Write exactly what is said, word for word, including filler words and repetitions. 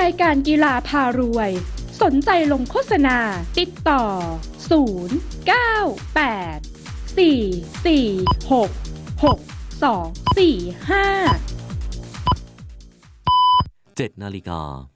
ายการกีฬาพารวย สนใจลงโฆษณาติดต่อศูนย์ เก้า แปด สี่ สี่ หก หก สอง สี่ ห้าเจ็ดนาฬิกา